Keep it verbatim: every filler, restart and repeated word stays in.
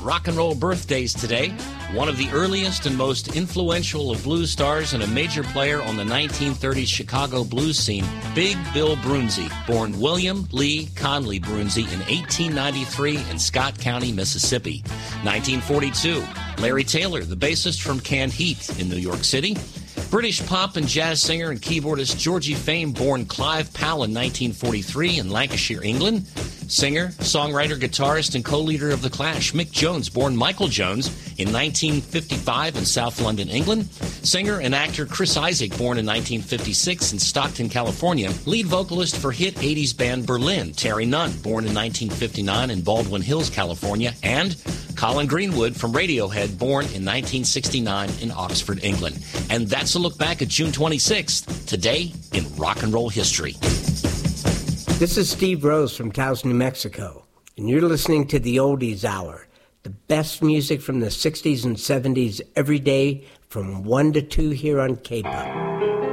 rock and roll birthdays today. One of the earliest and most influential of blues stars and a major player on the nineteen thirties Chicago blues scene, Big Bill Broonzy, born William Lee Conley Broonzy in eighteen ninety-three in Scott County, Mississippi. nineteen forty-two, Larry Taylor, the bassist from Canned Heat in New York City. British pop and jazz singer and keyboardist Georgie Fame, born Clive Powell in nineteen forty-three in Lancashire, England. Singer, songwriter, guitarist, and co-leader of The Clash, Mick Jones, born Michael Jones in nineteen fifty-five in South London, England. Singer and actor Chris Isaak, born in nineteen fifty-six in Stockton, California. Lead vocalist for hit eighties band Berlin, Terry Nunn, born in nineteen fifty-nine in Baldwin Hills, California. And Colin Greenwood from Radiohead, born in nineteen sixty-nine in Oxford, England. And that's a look back at June twenty-sixth, today in rock and roll history. This is Steve Rose from Taos, New Mexico, and you're listening to the Oldies Hour, the best music from the sixties and seventies every day from one to two here on K-Pop.